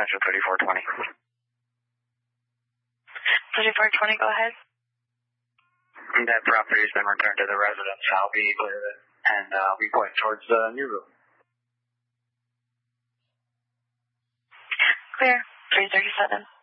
Metro 3420. 3420, go ahead. That property has been returned to the residents. I'll be clear of it, and I'll be pointing towards the new room. Clear. 337.